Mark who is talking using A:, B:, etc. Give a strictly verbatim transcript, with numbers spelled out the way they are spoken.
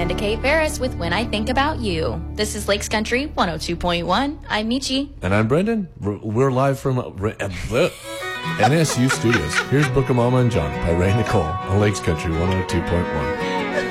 A: Amanda Kate Ferris with When I Think About You. This is Lakes Country one oh two point one. I'm Michi.
B: And I'm Brendan. We're, we're live from uh, N S U Studios. Here's Book of Mama and John by Ray Nicole on Lakes Country one oh two point one.